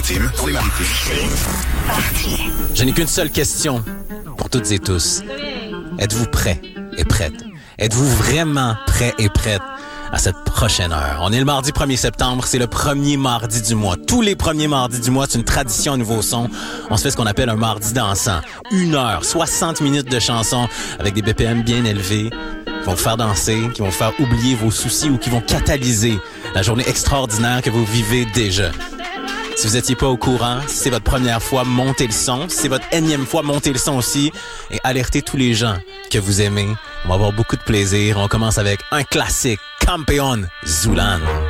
maritimes. Je n'ai qu'une seule question pour toutes et tous. Êtes-vous prêts et prêtes? Êtes-vous vraiment prêts et prêtes à cette prochaine heure? On est le mardi 1er septembre, c'est le premier mardi du mois. Tous les premiers mardis du mois, c'est une tradition à Nouveau Son. On se fait ce qu'on appelle un mardi dansant. 1 heure, 60 minutes de chansons avec des BPM bien élevés qui vont vous faire danser, qui vont vous faire oublier vos soucis ou qui vont catalyser la journée extraordinaire que vous vivez déjà. Si vous n'étiez pas au courant, si c'est votre première fois, montez le son. Si c'est votre énième fois, montez le son aussi. Et alertez tous les gens que vous aimez. On va avoir beaucoup de plaisir. On commence avec un classique, Campeón Zulán.